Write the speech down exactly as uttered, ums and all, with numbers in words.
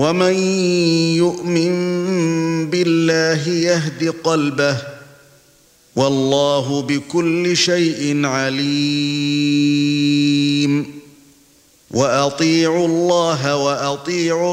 ومن يؤمن بالله يهد قلبه والله بكل شيء عليم. وأطيعوا الله وأطيعوا